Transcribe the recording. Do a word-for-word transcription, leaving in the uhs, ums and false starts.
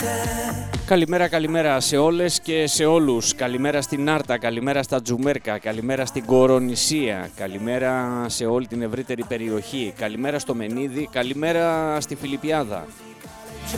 Καλημέρα, καλημέρα σε όλες και σε όλους. Καλημέρα στην Άρτα, καλημέρα στα Τζουμέρκα, καλημέρα στην Κορονησία, καλημέρα σε όλη την ευρύτερη περιοχή, καλημέρα στο Μενίδη, καλημέρα στη Φιλιππιάδα.